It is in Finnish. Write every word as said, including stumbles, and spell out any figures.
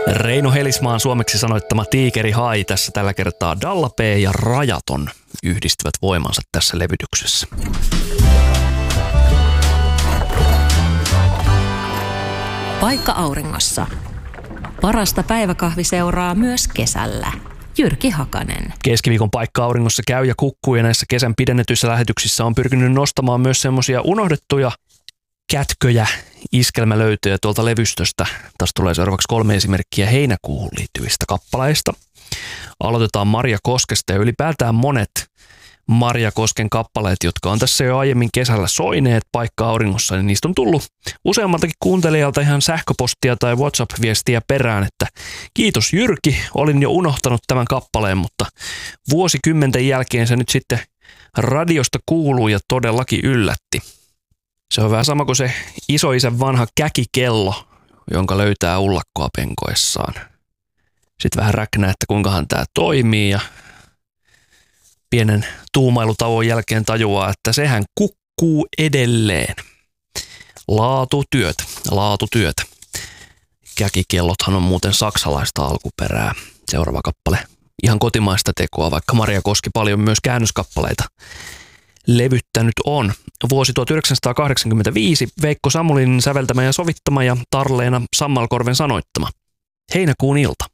Reino Helismaan suomeksi sanoittama Tiikeri Hai tässä tällä kertaa. Dalla P ja Rajaton yhdistyvät voimansa tässä levytyksessä. Paikka auringossa. Parasta päiväkahviseuraa myös kesällä. Jyrki Hakanen. Keskiviikon Paikka auringossa käy ja kukkuu ja näissä kesän pidennetyissä lähetyksissä on pyrkinyt nostamaan myös semmoisia unohdettuja kätköjä, iskelmälöytöjä tuolta levystöstä. Tässä tulee seuraavaksi kolme esimerkkiä heinäkuuhun liittyvistä kappaleista. Aloitetaan Marja Koskesta ja ylipäätään monet Marja Kosken kappaleet, jotka on tässä jo aiemmin kesällä soineet Paikka auringossa, niin niistä on tullut useammaltakin kuuntelijalta ihan sähköpostia tai WhatsApp-viestiä perään, että kiitos Jyrki, olin jo unohtanut tämän kappaleen, mutta vuosikymmenten jälkeen se nyt sitten radiosta kuuluu ja todellakin yllätti. Se on vähän sama kuin se isoisän vanha käkikello, jonka löytää ullakkoa penkoessaan. Sitten vähän räknää, että kuinkahan tämä toimii ja pienen tuumailutauon jälkeen tajuaa, että sehän kukkuu edelleen. Laatutyötä, laatutyötä. Käkikellothan on muuten saksalaista alkuperää. Seuraava kappale. Ihan kotimaista tekoa, vaikka Marja Koski paljon myös käännöskappaleita levyttänyt on. Vuosi tuhatyhdeksänsataakahdeksankymmentäviisi, Veikko Samulin säveltämä ja sovittama ja Tarleena Sammalkorven sanoittama. Heinäkuun ilta.